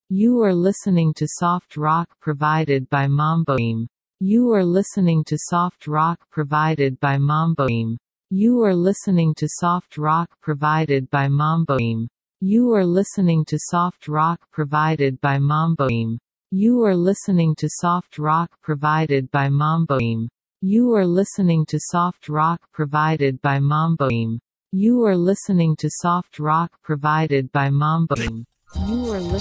You are listening to soft rock provided by Mamboim. You are listening to soft rock provided by Mamboim. You are listening to soft rock provided by Mamboim. You are listening to soft rock provided by Mamboim. You are listening to soft rock provided by Mamboim. You are listening to soft rock provided by Mamboim. You are listening to soft rock provided by Mamboim. You are listening